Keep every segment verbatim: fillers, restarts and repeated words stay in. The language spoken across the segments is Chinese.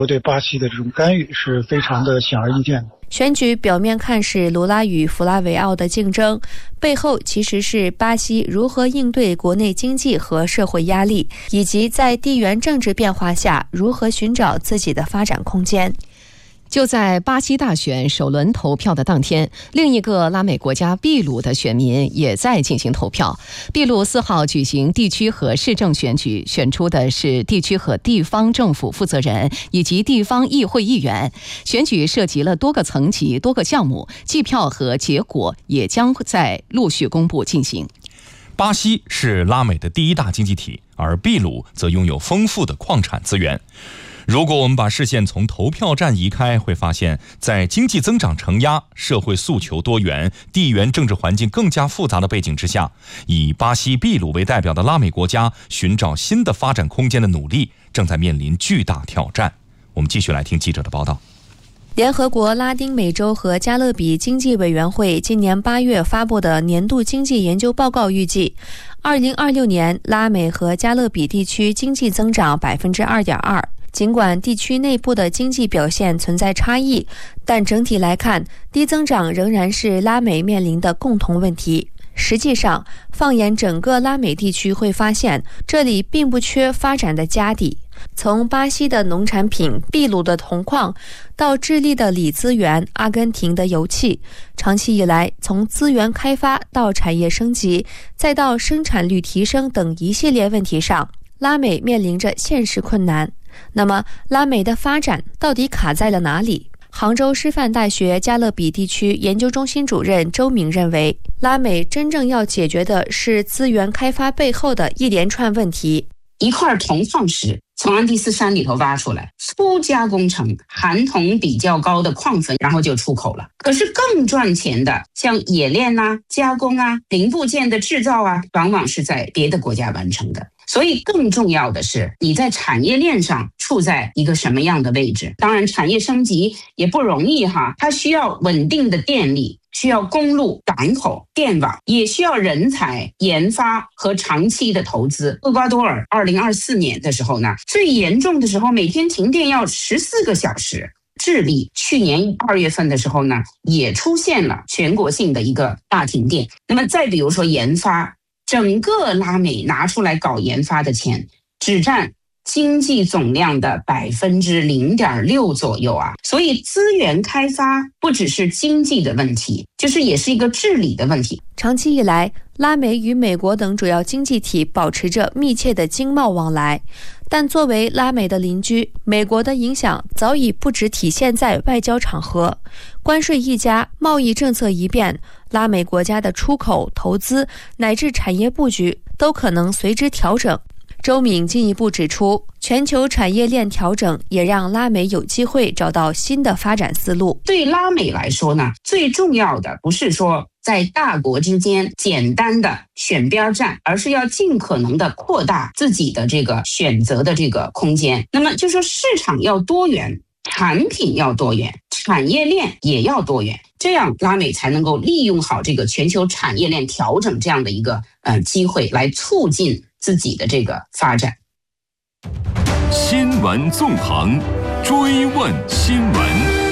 对巴西的这种干预是非常的显而易见的。 选举表面看是卢拉与弗拉维奥的竞争，背后其实是巴西如何应对国内经济和社会压力，以及在地缘政治变化下如何寻找自己的发展空间。 就在巴西大选首轮投票的当天，另一个拉美国家秘鲁的选民也在进行投票。秘鲁四号举行地区和市政选举，选出的是地区和地方政府负责人以及地方议会议员。选举涉及了多个层级、多个项目，计票和结果也将在陆续公布进行。 巴西是拉美的第一大经济体，而秘鲁则拥有丰富的矿产资源。如果我们把视线从投票站移开，会发现在经济增长承压、社会诉求多元、地缘政治环境更加复杂的背景之下，以巴西、秘鲁为代表的拉美国家寻找新的发展空间的努力正在面临巨大挑战。我们继续来听记者的报道。 联合国拉丁美洲和加勒比经济委员会今年八月发布的年度经济研究报告预计，二零二六年拉美和加勒比地区经济增长 百分之二点二。尽管地区内部的经济表现存在差异，但整体来看，低增长仍然是拉美面临的共同问题。实际上，放眼整个拉美地区，会发现这里并不缺发展的家底。从巴西的农产品、秘鲁的铜矿，到智利的锂资源、阿根廷的油气，长期以来，从资源开发到产业升级，再到生产率提升等一系列问题上，拉美面临着现实困难。那么，拉美的发展到底卡在了哪里？杭州师范大学加勒比地区研究中心主任周明认为，拉美真正要解决的是资源开发背后的一连串问题。 一块铜矿石从安第斯山里头挖出来，粗加工成含铜比较高的矿粉，然后就出口了。可是更赚钱的，像冶炼啊、加工啊、零部件的制造啊，往往是在别的国家完成的。所以更重要的是，你在产业链上处在一个什么样的位置。当然产业升级也不容易哈，它需要稳定的电力，需要公路、港口、电网，也需要人才、研发和长期的投资。厄瓜多尔二零二四年的时候呢，最严重的时候每天停电要十四个小时。智利去年二月份的时候呢，也出现了全国性的一个大停电。那么再比如说研发，整个拉美拿出来搞研发的钱，只占经济总量的 百分之零点六 左右啊。所以资源开发不只是经济的问题，就是也是一个治理的问题。 长期以来，拉美与美国等主要经济体保持着密切的经贸往来，但作为拉美的邻居，美国的影响早已不只体现在外交场合。关税一加，贸易政策一变，拉美国家的出口、投资乃至产业布局都可能随之调整。周敏进一步指出，全球产业链调整也让拉美有机会找到新的发展思路。 对拉美来说呢，最重要的不是说在大国之间简单的选边站，而是要尽可能的扩大自己的这个选择的这个空间。那么就说市场要多元，产品要多元，产业链也要多元，这样拉美才能够利用好这个全球产业链调整这样的一个呃机会，来促进自己的这个发展。 新闻纵横，追问新闻。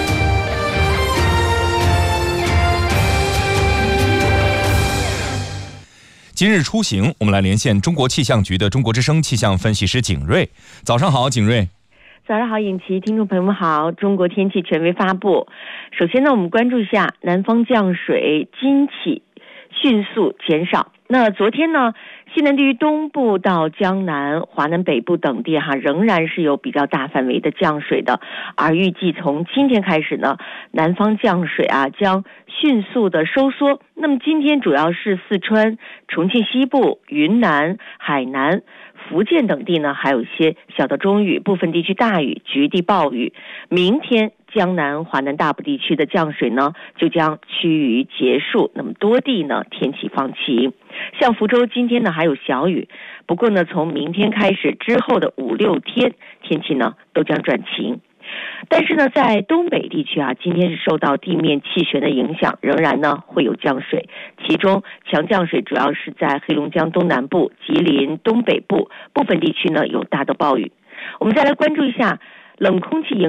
今日出行，我们来连线中国气象局的中国之声气象分析师景瑞。早上好，景瑞。 早上好，尹奇，听众朋友们好。中国天气权威发布，首先呢，我们关注一下南方降水今起迅速减少。那昨天呢，西南地区东部到江南、华南北部等地哈，仍然是有比较大范围的降水的，而预计从今天开始呢，南方降水啊将迅速的收缩。那么今天主要是四川、重庆西部、云南、海南、福建等地呢，还有一些小到中雨，部分地区大雨，局地暴雨。明天江南、华南大部地区的降水呢，就将趋于结束。那么多地呢，天气放晴。像福州今天呢还有小雨，不过呢，从明天开始之后的五六天，天气呢都将转晴。但是呢，在东北地区啊，今天是受到地面气旋的影响，仍然呢会有降水。其中强降水主要是在黑龙江东南部、吉林东北部部分地区呢有大的暴雨。我们再来关注一下冷空气影